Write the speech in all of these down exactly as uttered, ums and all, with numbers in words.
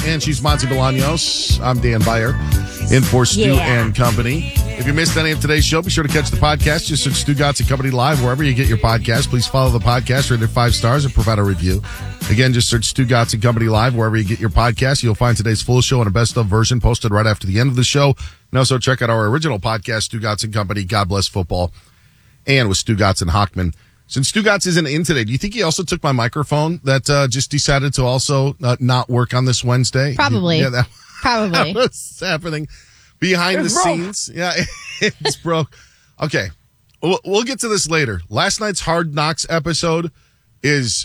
and she's Monty Bolaños. I'm Dan Beyer, in for Stu Yeah. and Company. If you missed any of today's show, be sure to catch the podcast. Just search Stu Gatz and Company Live wherever you get your podcast. Please follow the podcast, rate it five stars, and provide a review. Again, just search Stu Gatz and Company Live wherever you get your podcast. You'll find today's full show and a best of version posted right after the end of the show. And also check out our original podcast, Stu Gatz and Company, God Bless Football, and with Stu Gatz and Hockman. Since Stu Gatz isn't in today, do you think he also took my microphone that uh, just decided to also uh, not work on this Wednesday? Probably. Yeah, that, Probably. that was happening behind It's the broke. scenes. Yeah, it's broke. Okay, we'll, we'll get to this later. Last night's Hard Knocks episode is,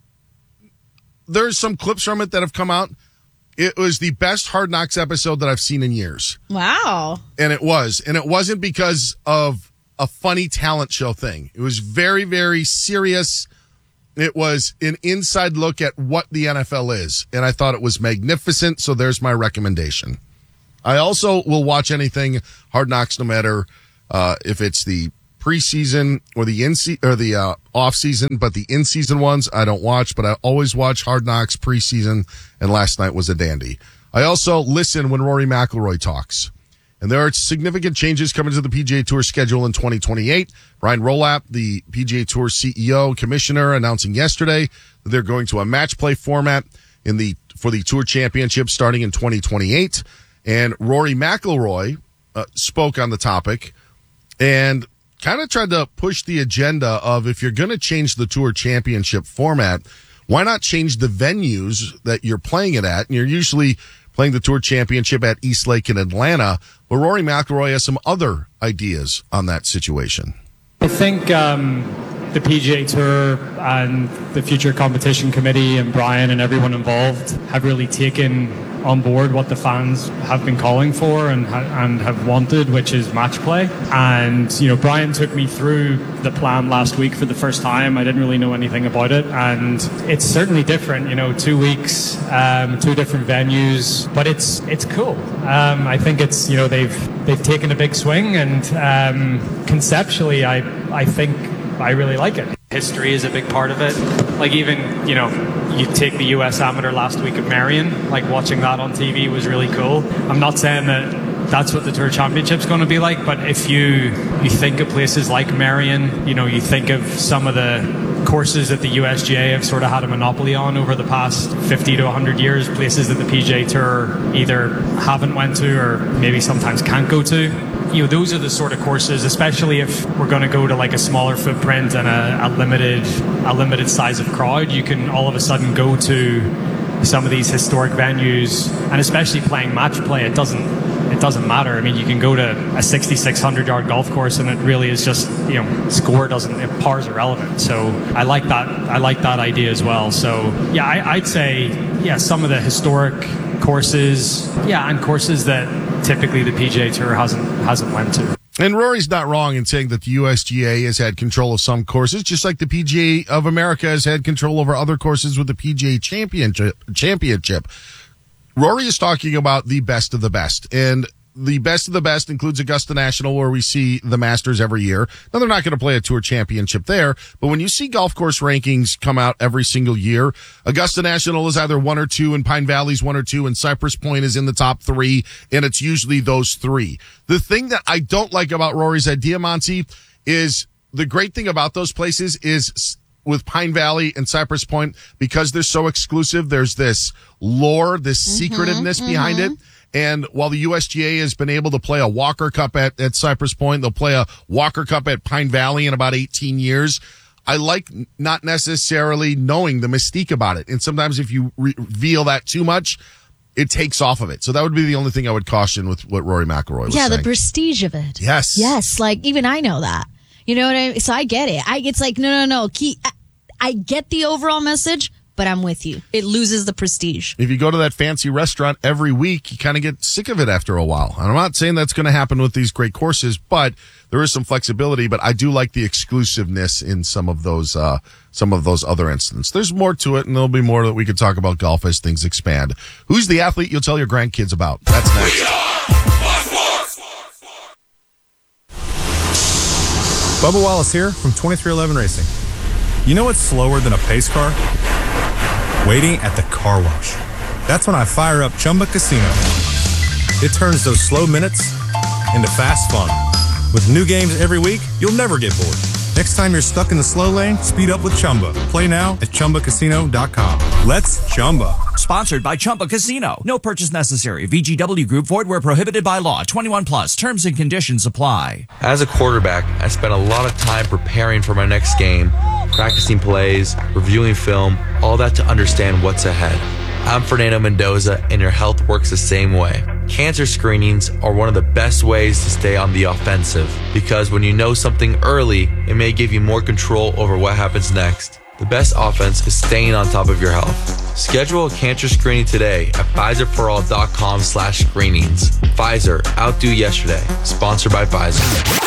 there's some clips from it that have come out. It was the best Hard Knocks episode that I've seen in years. Wow. And it was. And it wasn't because of a funny talent show thing. It was very, very serious. It was an inside look at what the N F L is. And I thought it was magnificent. So there's my recommendation. I also will watch anything Hard Knocks, no matter uh, if it's the preseason or the in se- or the uh, off season, but the in season ones I don't watch, but I always watch Hard Knocks preseason. And last night was a dandy. I also listen when Rory McIlroy talks. And there are significant changes coming to the P G A Tour schedule in twenty twenty-eight. Brian Rolap, the P G A Tour C E O, commissioner, announcing yesterday that they're going to a match play format in the for the Tour Championship starting in twenty twenty-eight. And Rory McIlroy uh, spoke on the topic and kind of tried to push the agenda of, if you're going to change the Tour Championship format, why not change the venues that you're playing it at? And you're usually playing the Tour Championship at East Lake in Atlanta. But Rory McIlroy has some other ideas on that situation. I think um, the P G A Tour and the Future Competition Committee and Brian and everyone involved have really taken on board what the fans have been calling for and ha- and have wanted, which is match play. And, you know, Brian took me through the plan last week for the first time. I didn't really know anything about it. And it's certainly different, you know, two weeks, um, two different venues, but it's it's cool. Um, I think it's, you know, they've they've taken a big swing, and um, conceptually, I I think I really like it. History is a big part of it. Like, even, you know, you take the U S Amateur last week at Marion, like watching that on T V was really cool. I'm not saying that that's what the Tour Championship's going to be like, but if you you think of places like Marion, you know, you think of some of the courses that the U S G A have sort of had a monopoly on over the past fifty to one hundred years, places that the P G A Tour either haven't went to or maybe sometimes can't go to. You know, those are the sort of courses, especially if we're going to go to like a smaller footprint and a, a limited a limited size of crowd, you can all of a sudden go to some of these historic venues, and especially playing match play, it doesn't it doesn't matter. I mean, you can go to a sixty-six hundred yard golf course and it really is just, you know, score doesn't, it, par's irrelevant. So I like that I like that idea as well. So yeah, I, I'd say yeah, some of the historic courses, yeah, and courses that typically the P G A Tour hasn't hasn't went to. And Rory's not wrong in saying that the U S G A has had control of some courses, just like the P G A of America has had control over other courses with the P G A Championship. Championship. Rory is talking about the best of the best, and the best of the best includes Augusta National, where we see the Masters every year. Now, they're not going to play a Tour Championship there, but when you see golf course rankings come out every single year, Augusta National is either one or two, and Pine Valley's one or two, and Cypress Point is in the top three, and it's usually those three. The thing that I don't like about Rory's idea, Monty, is the great thing about those places is with Pine Valley and Cypress Point, because they're so exclusive, there's this lore, this mm-hmm, secretiveness mm-hmm. behind it. And while the U S G A has been able to play a Walker Cup at, at Cypress Point, they'll play a Walker Cup at Pine Valley in about eighteen years. I like not necessarily knowing the mystique about it. And sometimes if you re- reveal that too much, it takes off of it. So that would be the only thing I would caution with what Rory McIlroy was yeah, saying. Yeah, the prestige of it. Yes. Yes, like even I know that. You know what I mean? So I get it. I It's like, no, no, no. Keep, I, I get the overall message, but I'm with you. It loses the prestige. If you go to that fancy restaurant every week, you kind of get sick of it after a while. And I'm not saying that's going to happen with these great courses, but there is some flexibility. But I do like the exclusiveness in some of those, uh, some of those other instances. There's more to it, and there'll be more that we could talk about golf as things expand. Who's the athlete you'll tell your grandkids about? That's next. Bubba Wallace here from twenty-three eleven Racing. You know what's slower than a pace car? Waiting at the car wash. That's when I fire up Chumba Casino. It turns those slow minutes into fast fun. With new games every week, you'll never get bored. Next time you're stuck in the slow lane, speed up with Chumba. Play now at Chumba Casino dot com. Let's Chumba. Sponsored by Chumba Casino. No purchase necessary. V G W Group. Void where prohibited by law. twenty-one plus. Terms and conditions apply. As a quarterback, I spent a lot of time preparing for my next game, practicing plays, reviewing film, all that to understand what's ahead. I'm Fernando Mendoza, and your health works the same way. Cancer screenings are one of the best ways to stay on the offensive, because when you know something early, it may give you more control over what happens next. The best offense is staying on top of your health. Schedule a cancer screening today at Pfizer for all dot com slash screenings. Pfizer, outdo yesterday. Sponsored by Pfizer.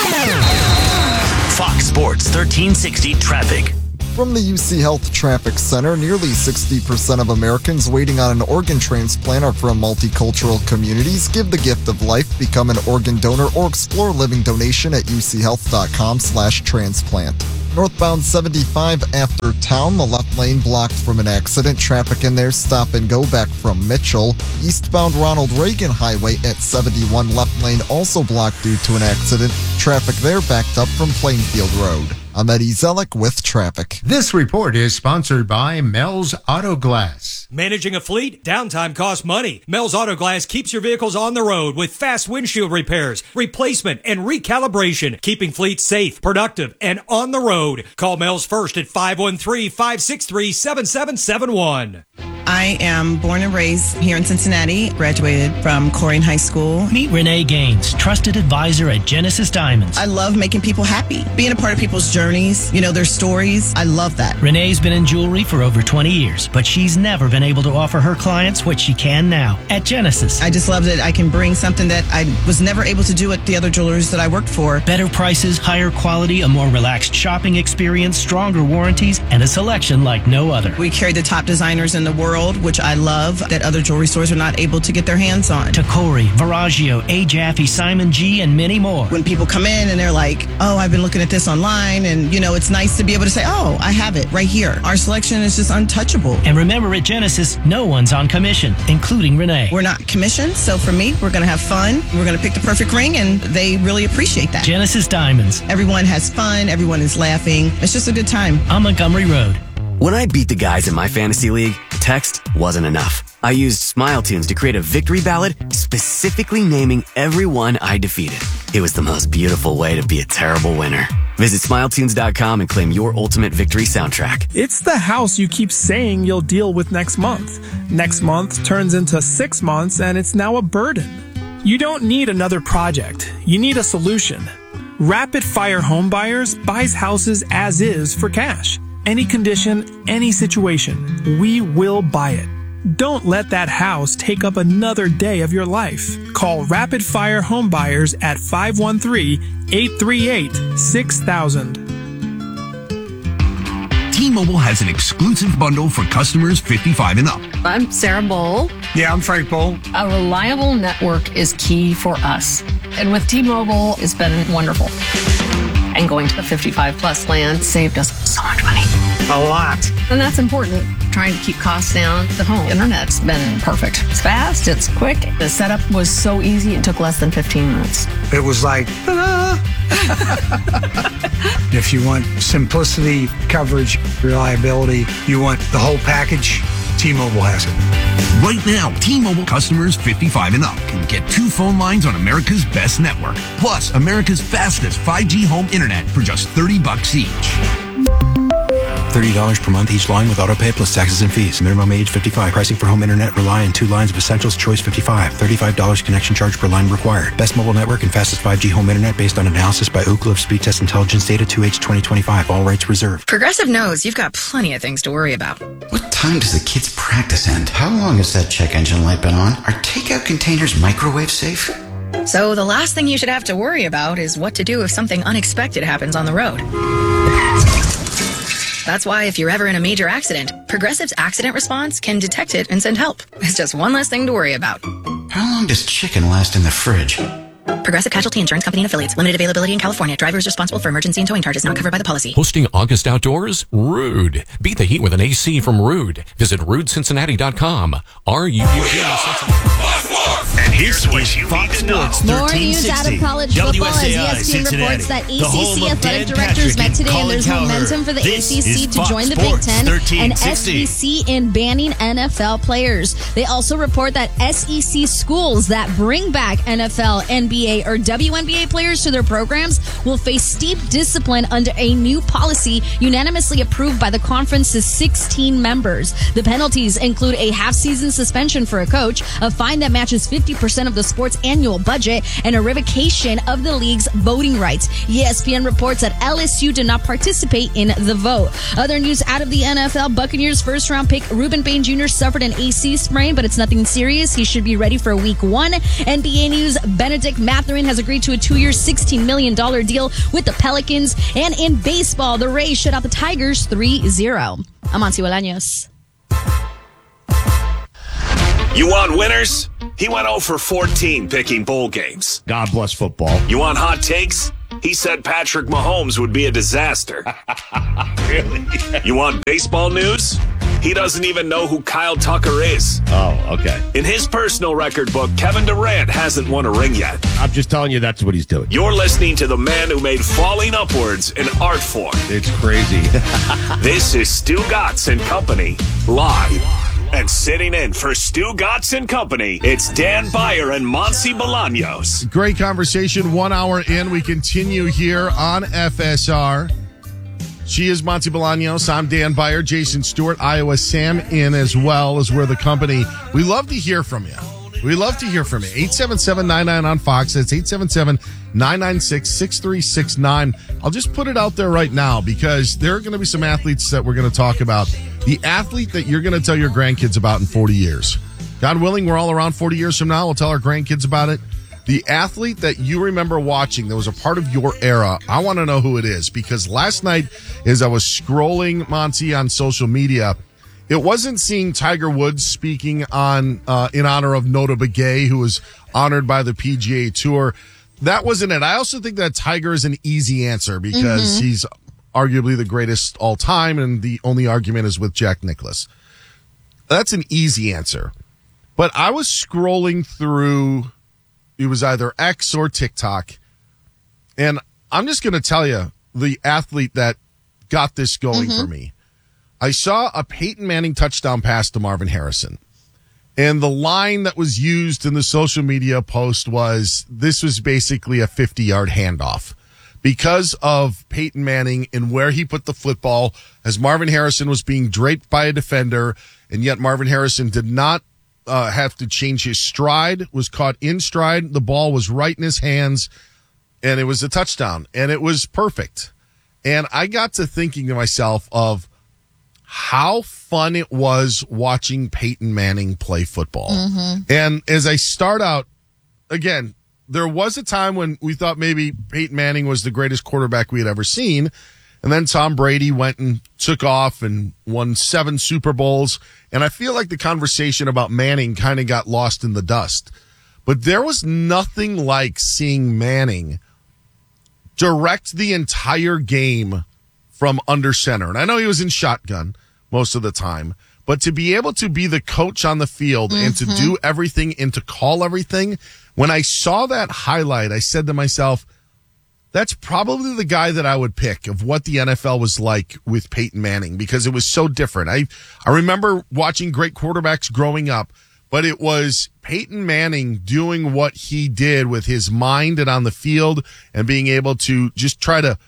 Fox Sports thirteen sixty traffic. From the U C Health Traffic Center, nearly sixty percent of Americans waiting on an organ transplant are from multicultural communities. Give the gift of life, become an organ donor, or explore living donation at U C health dot com slash transplant. Northbound seventy-five after town, the left lane blocked from an accident. Traffic in there, stop and go back from Mitchell. Eastbound Ronald Reagan Highway at seventy-one, left lane also blocked due to an accident. Traffic there backed up from Plainfield Road. I'm Eddie Zellick with traffic. This report is sponsored by Mel's Auto Glass. Managing a fleet? Downtime costs money. Mel's Auto Glass keeps your vehicles on the road with fast windshield repairs, replacement, and recalibration, keeping fleets safe, productive, and on the road. Call Mel's first at five one three, five six three, seven seven seven one. I am born and raised here in Cincinnati, graduated from Corrigan High School. Meet Renee Gaines, trusted advisor at Genesis Diamonds. I love making people happy, being a part of people's journeys, you know, their stories. I love that. Renee's been in jewelry for over twenty years, but she's never been able to offer her clients what she can now at Genesis. I just love that I can bring something that I was never able to do at the other jewelers that I worked for. Better prices, higher quality, a more relaxed shopping experience, stronger warranties, and a selection like no other. We carry the top designers in the world, which I love, that other jewelry stores are not able to get their hands on. Tacori, Verragio, A. Jaffe, Simon G., and many more. When people come in and they're like, oh, I've been looking at this online, and, you know, it's nice to be able to say, oh, I have it right here. Our selection is just untouchable. And remember, at Genesis, no one's on commission, including Renee. We're not commissioned, so for me, we're going to have fun. We're going to pick the perfect ring, and they really appreciate that. Genesis Diamonds. Everyone has fun. Everyone is laughing. It's just a good time. On Montgomery Road. When I beat the guys in my fantasy league, text wasn't enough. I used Smile Tunes to create a victory ballad specifically naming everyone I defeated. It was the most beautiful way to be a terrible winner. Visit smile tunes dot com and claim your ultimate victory soundtrack. It's the house you keep saying you'll deal with next month. Next month turns into six months and it's now a burden. You don't need another project. You need a solution. Rapid Fire Home Buyers buys houses as is for cash. Any condition, any situation, we will buy it. Don't let that house take up another day of your life. Call Rapid Fire Home Buyers at five one three, eight three eight, six thousand. T-Mobile has an exclusive bundle for customers fifty-five and up. I'm Sarah Bowl. Yeah, I'm Frank Bowl. A reliable network is key for us. And with T-Mobile, it's been wonderful. And going to the fifty-five plus plan saved us so much money. A lot. And that's important. Trying to keep costs down. The home internet's been perfect. It's fast, it's quick. The setup was so easy, it took less than fifteen minutes. It was like, ta-da! If you want simplicity, coverage, reliability, you want the whole package, T-Mobile has it. Right now, T-Mobile customers fifty-five and up can get two phone lines on America's best network, plus America's fastest five G home internet for just thirty bucks each. thirty dollars per month each line with autopay plus taxes and fees. Minimum age fifty-five. Pricing for home internet rely on two lines of Essentials Choice fifty-five. thirty-five dollars connection charge per line required. Best mobile network and fastest five G home internet based on analysis by Ookla of Speed Test Intelligence Data two H twenty twenty-five. All rights reserved. Progressive knows you've got plenty of things to worry about. What time does the kids' practice end? How long has that check engine light been on? Are takeout containers microwave safe? So the last thing you should have to worry about is what to do if something unexpected happens on the road. That's why if you're ever in a major accident, Progressive's accident response can detect it and send help. It's just one less thing to worry about. How long does chicken last in the fridge? Progressive Casualty Insurance Company and Affiliates. Limited availability in California. Driver is responsible for emergency and towing charges not covered by the policy. Hosting August Outdoors? Rude. Beat the heat with an A C from Rude. Visit rude cincinnati dot com. R U U D And here's what you need to know. More news out of college football as E S P N reports that A C C athletic directors met today, and there's momentum for the A C C to join the Big Ten and S E C in banning N F L players. They also report that S E C schools that bring back N F L, N B A, or W N B A players to their programs will face steep discipline under a new policy unanimously approved by the conference's sixteen members. The penalties include a half-season suspension for a coach, a fine that matches fifty percent of the sport's annual budget, and a revocation of the league's voting rights. E S P N reports that L S U did not participate in the vote. Other news out of the N F L, Buccaneers first-round pick Reuben Bain Junior suffered an A C sprain, but it's nothing serious. He should be ready for week one. N B A news, Benedict Mathurin has agreed to a two-year, sixteen million dollars deal with the Pelicans. And in baseball, the Rays shut out the Tigers three zero. I'm Monty Bolaños. You want winners? He went oh for fourteen picking bowl games. God bless football. You want hot takes? He said Patrick Mahomes would be a disaster. Really? You want baseball news? He doesn't even know who Kyle Tucker is. Oh, okay. In his personal record book, Kevin Durant hasn't won a ring yet. I'm just telling you that's what he's doing. You're listening to the man who made falling upwards an art form. It's crazy. This is Stu Gatz and Company, live. And sitting in for Stu Gatz and Company, it's Dan Beyer and Monty Bolaños. Great conversation. One hour in, we continue here on F S R. She is Monty Bolaños. I'm Dan Beyer. Jason Stewart, Iowa Sam in as well as we're the company. We love to hear from you. We love to hear from you. eight seven seven nine nine on Fox. That's eight seven seven nine nine six six three six nine. I'll just put it out there right now because there are going to be some athletes that we're going to talk about. The athlete that you're going to tell your grandkids about in forty years. God willing, we're all around forty years from now. We'll tell our grandkids about it. The athlete that you remember watching that was a part of your era, I want to know who it is because last night as I was scrolling, Monty, on social media, it wasn't seeing Tiger Woods speaking on uh, in honor of Nota Begay, who was honored by the P G A Tour. That wasn't it. I also think that Tiger is an easy answer because mm-hmm. he's arguably the greatest all time, and the only argument is with Jack Nicklaus. That's an easy answer. But I was scrolling through, it was either X or TikTok, and I'm just going to tell you the athlete that got this going mm-hmm. for me. I saw a Peyton Manning touchdown pass to Marvin Harrison. And the line that was used in the social media post was, this was basically a fifty-yard handoff. Because of Peyton Manning and where he put the football as Marvin Harrison was being draped by a defender, and yet Marvin Harrison did not uh, have to change his stride, was caught in stride. The ball was right in his hands, and it was a touchdown, and it was perfect. And I got to thinking to myself of how fun it was watching Peyton Manning play football. Mm-hmm. And as I start out, again, there was a time when we thought maybe Peyton Manning was the greatest quarterback we had ever seen. And then Tom Brady went and took off and won seven Super Bowls. And I feel like the conversation about Manning kind of got lost in the dust. But there was nothing like seeing Manning direct the entire game from under center. And I know he was in shotgun most of the time, but to be able to be the coach on the field mm-hmm. and to do everything and to call everything, when I saw that highlight, I said to myself, that's probably the guy that I would pick of what the N F L was like with Peyton Manning, because it was so different. I, I remember watching great quarterbacks growing up, but it was Peyton Manning doing what he did with his mind and on the field and being able to just try to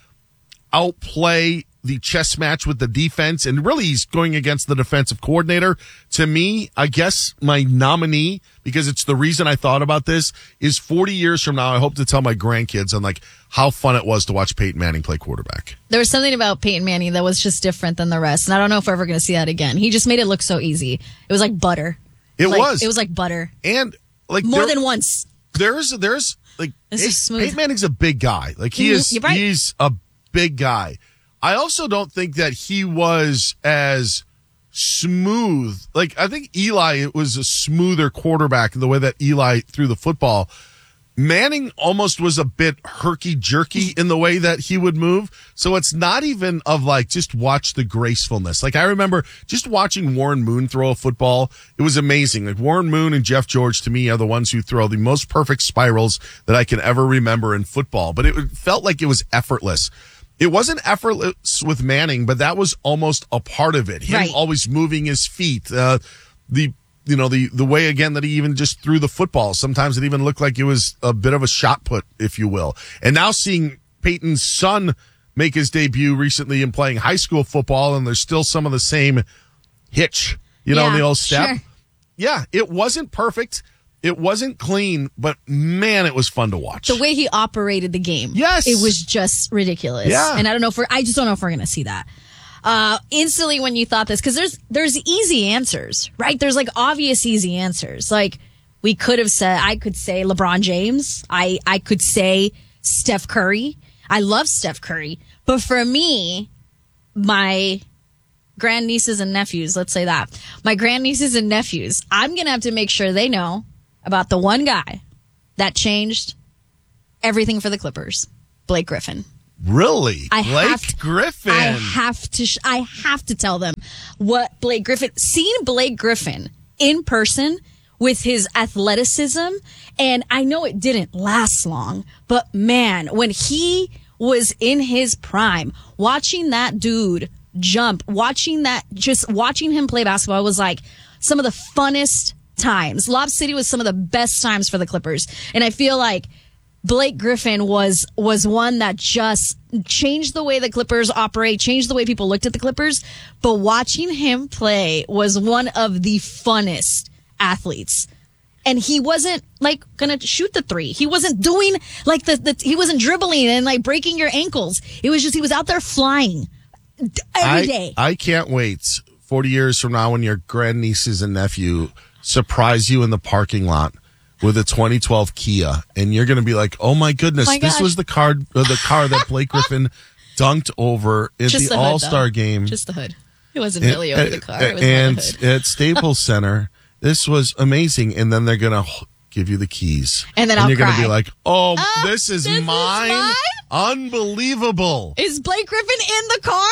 outplay the chess match with the defense, and really he's going against the defensive coordinator. To me, I guess my nominee, because it's the reason I thought about this, is forty years from now, I hope to tell my grandkids on like how fun it was to watch Peyton Manning play quarterback. There was something about Peyton Manning that was just different than the rest, and I don't know if we're ever going to see that again. He just made it look so easy. It was like butter. It like, was. It was like butter. And like more there, than once. There's, there's like, this is smooth. Peyton Manning's a big guy. Like he mm-hmm. is, You're right. he's a big guy. I also don't think that he was as smooth. Like, I think Eli was a smoother quarterback in the way that Eli threw the football. Manning almost was a bit herky-jerky in the way that he would move. So it's not even of like, just watch the gracefulness. Like I remember just watching Warren Moon throw a football. It was amazing. Like Warren Moon and Jeff George to me are the ones who throw the most perfect spirals that I can ever remember in football. But it felt like it was effortless. It wasn't effortless with Manning, but that was almost a part of it. Him right. always moving his feet. Uh, the You know, the, the way, again, that he even just threw the football. Sometimes it even looked like it was a bit of a shot put, if you will. And now seeing Peyton's son make his debut recently in playing high school football, and there's still some of the same hitch, you know, yeah, in the old step. Sure. Yeah, it wasn't perfect. It wasn't clean, but man, it was fun to watch. The way he operated the game. Yes. It was just ridiculous. Yeah. And I don't know if we're, I just don't know if we're going to see that. Uh, instantly when you thought this, because there's there's easy answers, right? There's like obvious easy answers. Like we could have said, I could say LeBron James. I I could say Steph Curry. I love Steph Curry, but for me, my grandnieces and nephews, let's say that my grandnieces and nephews, I'm gonna have to make sure they know about the one guy that changed everything for the Clippers, Blake Griffin. Really? I Blake have to, Griffin. I have to, sh- I have to tell them what Blake Griffin, seeing Blake Griffin in person with his athleticism. And I know it didn't last long, but man, when he was in his prime, watching that dude jump, watching that, just watching him play basketball was like some of the funnest times. Lob City was some of the best times for the Clippers. And I feel like Blake Griffin was was one that just changed the way the Clippers operate, changed the way people looked at the Clippers. But watching him play was one of the funnest athletes. And he wasn't like gonna shoot the three. He wasn't doing like the, the he wasn't dribbling and like breaking your ankles. It was just he was out there flying every I, day. I can't wait forty years from now when your grandnieces and nephew surprise you in the parking lot with a twenty twelve Kia, and you're going to be like, "Oh my goodness, oh my this gosh. was the car, uh, the car that Blake Griffin dunked over at Just the, the hood, All Star though. game." Just the hood. It wasn't really over the car. It was and more the hood. at Staples Center, this was amazing. And then they're going to give you the keys, And then and I'll you're going to cry. be like, "Oh, Oh, this is this is mine! mine? Unbelievable!" Is Blake Griffin in the car?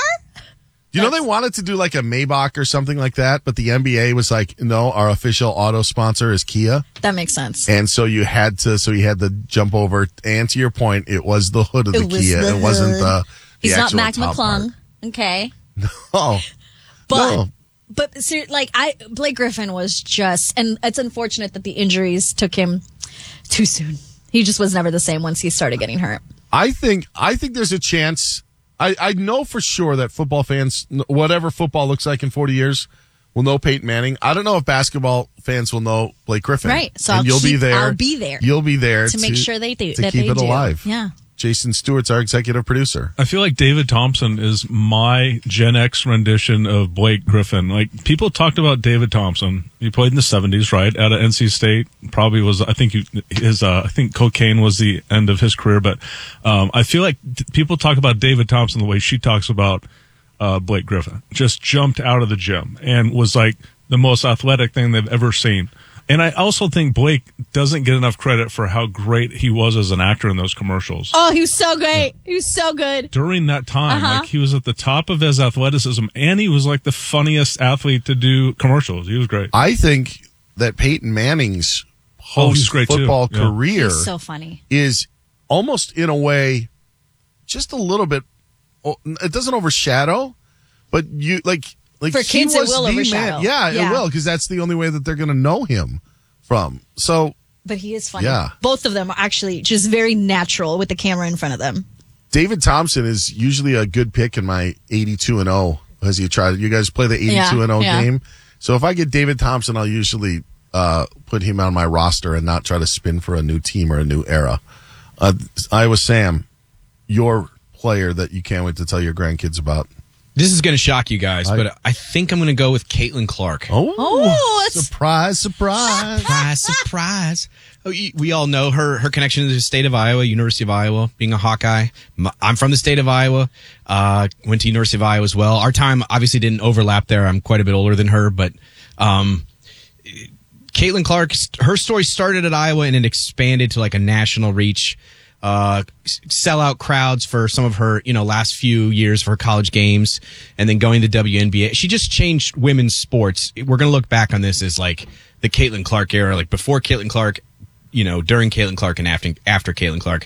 You know, they wanted to do like a Maybach or something like that, but the N B A was like, no, our official auto sponsor is Kia. That makes sense. And so you had to, so you had to jump over. And to your point, it was the hood of the It was Kia. the It wasn't hood. the, the He's not actual Mac top McClung. part. Okay. Oh, But no. but ser- like I Blake Griffin was just, and it's unfortunate that the injuries took him too soon. He just was never the same once he started getting hurt. I think, I think there's a chance. I, I know for sure that football fans, whatever football looks like in forty years, will know Peyton Manning. I don't know if basketball fans will know Blake Griffin. Right. So and I'll you'll keep, be there. I'll be there. You'll be there to, make sure they do to that keep they it do. alive. Yeah. Jason Stewart's our executive producer. I feel like David Thompson is my Gen X rendition of Blake Griffin. Like, people talked about David Thompson. He played in the seventies, right? Out of N C State. Probably was, I think, he, his, uh, I think cocaine was the end of his career. But, um, I feel like t- people talk about David Thompson the way she talks about, uh, Blake Griffin. Just jumped out of the gym and was like the most athletic thing they've ever seen. And I also think Blake doesn't get enough credit for how great he was as an actor in those commercials. Oh, he was so great. He was so good. During that time, Uh-huh. like he was at the top of his athleticism, and he was like the funniest athlete to do commercials. He was great. I think that Peyton Manning's Oh, he's post great too. football Yeah. career He's so funny. is almost in a way just a little bit. It doesn't overshadow, but you like like For he kids, it was will the overshadow. man. Yeah, Yeah. it will, because that's the only way that they're going to know him from. So But he is funny. Yeah. Both of them are actually just very natural with the camera in front of them. David Thompson is usually a good pick in my eighty-two and oh. Has he tried? You guys play the eighty-two and oh Yeah, yeah. game. So if I get David Thompson, I'll usually uh, put him on my roster and not try to spin for a new team or a new era. Uh, Iowa Sam, your player that you can't wait to tell your grandkids about. This is going to shock you guys, I- but I think I'm going to go with Caitlin Clark. Oh, Oh, it's surprise, surprise. Surprise, surprise. Oh, y- we all know her her connection to the state of Iowa, University of Iowa, being a Hawkeye. M- I'm from the state of Iowa, uh, went to University of Iowa as well. Our time obviously didn't overlap there. I'm quite a bit older than her, but um, Caitlin Clark, her story started at Iowa and it expanded to like a national reach. Uh, sell out crowds for some of her, you know, last few years of her college games, and then going to W N B A. She just changed women's sports. We're going to look back on this as like the Caitlin Clark era, like before Caitlin Clark, you know, during Caitlin Clark and after, after Caitlin Clark.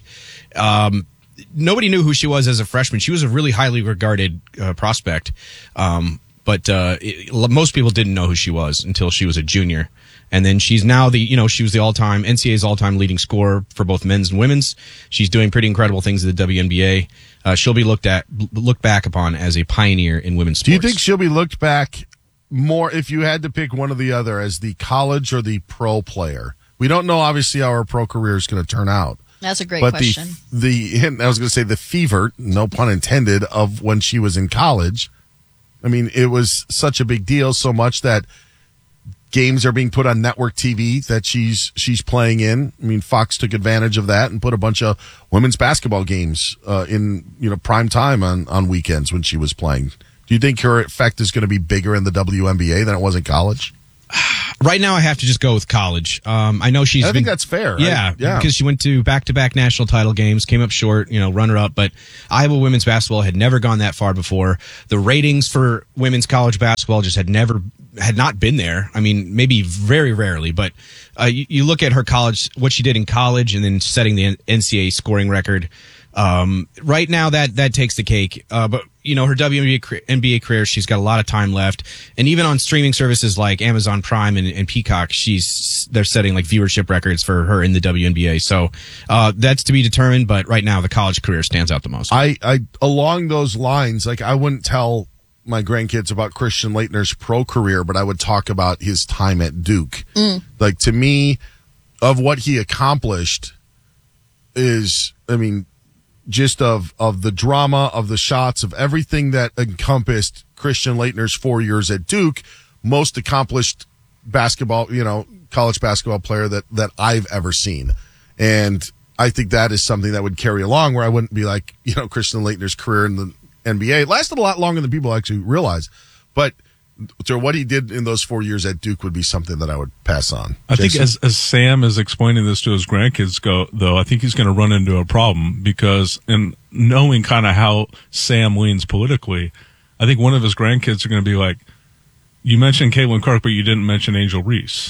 Um, nobody knew who she was as a freshman. She was a really highly regarded uh, prospect. Um, but, uh, it, most people didn't know who she was until she was a junior. And then she's now the, you know, she was the all-time, N C A A's all-time leading scorer for both men's and women's. She's doing pretty incredible things at the W N B A. Uh, she'll be looked at, looked back upon as a pioneer in women's sports. Do you think she'll be looked back more if you had to pick one or the other as the college or the pro player? We don't know, obviously, how her pro career is going to turn out. That's a great but question. The, the, I was going to say the fever, no pun intended, of when she was in college. I mean, it was such a big deal, so much that games are being put on network T V that she's she's playing in. I mean, Fox took advantage of that and put a bunch of women's basketball games uh, in you know prime time on, on weekends when she was playing. Do you think her effect is going to be bigger in the W N B A than it was in college? Right now, I have to just go with college. Um, I know she's. I been, think that's fair. Yeah, right? yeah, because she went to back-to-back national title games, came up short, you know, runner-up. But Iowa women's basketball had never gone that far before. The ratings for women's college basketball just had never, had not been there. I mean, maybe very rarely, but uh, you, you look at her college, what she did in college, and then setting the N C A A scoring record. Um, right now, that that takes the cake. Uh, but you know, her W N B A career, she's got a lot of time left, and even on streaming services like Amazon Prime and, and Peacock, she's they're setting like viewership records for her in the W N B A. So uh, that's to be determined. But right now, the college career stands out the most. I, I along those lines, like I wouldn't tell my grandkids about Christian Laettner's pro career, but I would talk about his time at Duke. Mm. Like to me, of what he accomplished is, I mean. Just of, of the drama, of the shots, of everything that encompassed Christian Laettner's four years at Duke, most accomplished basketball, you know, college basketball player that, that I've ever seen. And I think that is something that would carry along where I wouldn't be like, you know, Christian Laettner's career in the N B A. It lasted a lot longer than people actually realize. But so what he did in those four years at Duke would be something that I would pass on. I Jason? think as as Sam is explaining this to his grandkids, go though, I think he's going to run into a problem because, in knowing kind of how Sam leans politically, I think one of his grandkids are going to be like, "You mentioned Caitlin Clark, but you didn't mention Angel Reese."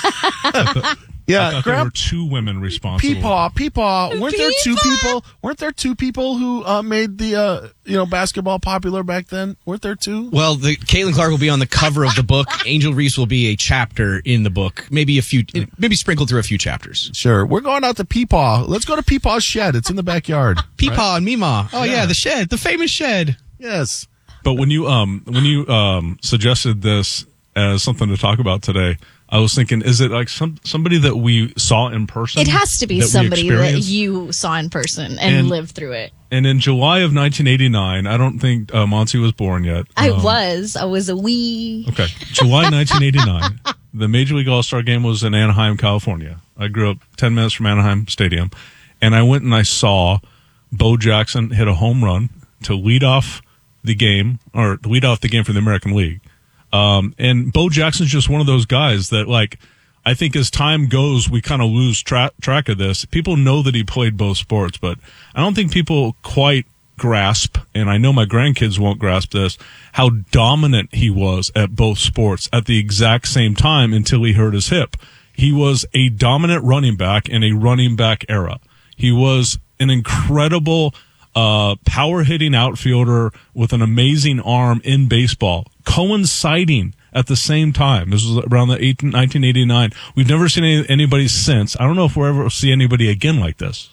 Yeah, I there were two women responsible. Peepaw, Peepaw. Weren't there two people? Weren't there two people who uh, made the uh, you know basketball popular back then? Weren't there two? Well, the Caitlin Clark will be on the cover of the book. Angel Reese will be a chapter in the book, maybe a few, maybe sprinkled through a few chapters. Sure, we're going out to Peepaw. Let's go to Peepaw's shed. It's in the backyard. Peepaw right? and Mima. Oh yeah. yeah, the shed, the famous shed. Yes. But when you um when you um suggested this as something to talk about today, I was thinking, is it like some somebody that we saw in person? It has to be that somebody that you saw in person and, and lived through it. And in July of nineteen eighty-nine, I don't think uh, Monty was born yet. I um, was. I was a wee. Okay. July nineteen eighty-nine, the Major League All-Star Game was in Anaheim, California. I grew up ten minutes from Anaheim Stadium. And I went and I saw Bo Jackson hit a home run to lead off the game, or to lead off the game for the American League. Um, and Bo Jackson's just one of those guys that, like, I think as time goes, we kind of lose tra- track of this. People know that he played both sports, but I don't think people quite grasp, and I know my grandkids won't grasp this, how dominant he was at both sports at the exact same time until he hurt his hip. He was a dominant running back in a running back era. He was an incredible uh, power-hitting outfielder with an amazing arm in baseball, coinciding at the same time. This was around the nineteen eighty-nine. We've never seen any, anybody since. I don't know if we'll ever see anybody again like this.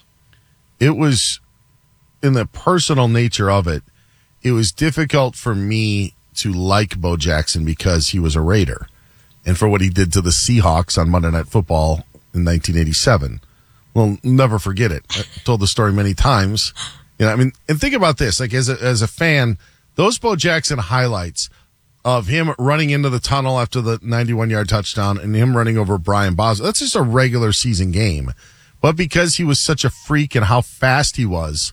It was, in the personal nature of it, it was difficult for me to like Bo Jackson because he was a Raider and for what he did to the Seahawks on Monday Night Football in nineteen eighty-seven. Well, never forget it. I told the story many times. You know, I mean, and think about this, like as a, as a fan, those Bo Jackson highlights of him running into the tunnel after the ninety-one yard touchdown and him running over Brian Boswell, that's just a regular season game. But because he was such a freak and how fast he was,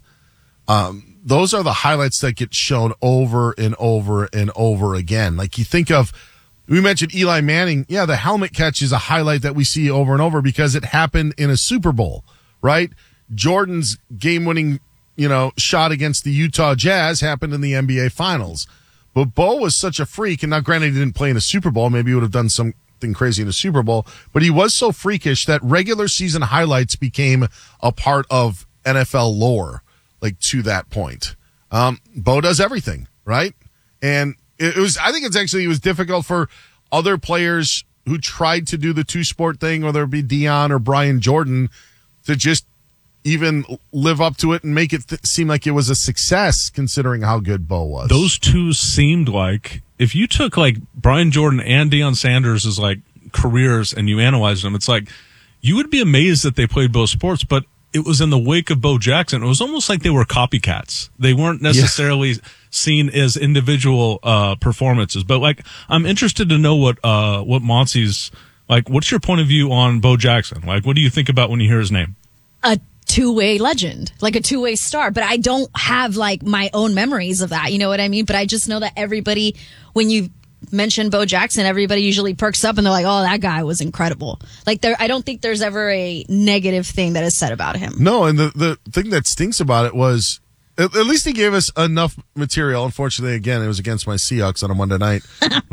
um, those are the highlights that get shown over and over and over again. Like you think of we mentioned Eli Manning. Yeah, the helmet catch is a highlight that we see over and over because it happened in a Super Bowl, right? Jordan's game-winning, you know, shot against the Utah Jazz happened in the N B A Finals. But Bo was such a freak, and now granted he didn't play in a Super Bowl. Maybe he would have done something crazy in a Super Bowl. But he was so freakish that regular season highlights became a part of N F L lore, like to that point. Um, Bo does everything, right? And it was, I think it's actually, it was difficult for other players who tried to do the two sport thing, whether it be Deion or Brian Jordan, to just even live up to it and make it th- seem like it was a success considering how good Bo was. Those two seemed like, if you took like Brian Jordan and Deion Sanders as like careers and you analyzed them, it's like, you would be amazed that they played both sports, but it was in the wake of Bo Jackson. It was almost like they were copycats. They weren't necessarily yeah. seen as individual uh, performances. But like, I'm interested to know what uh, what Monty's like. What's your point of view on Bo Jackson? Like, what do you think about when you hear his name? A two-way legend, like a two-way star. But I don't have like my own memories of that. You know what I mean? But I just know that everybody, when you mention Bo Jackson, everybody usually perks up and they're like, oh, that guy was incredible. Like, there, I don't think there's ever a negative thing that is said about him. No, and the, the thing that stinks about it was, at, at least he gave us enough material. Unfortunately, again, it was against my Seahawks on a Monday night when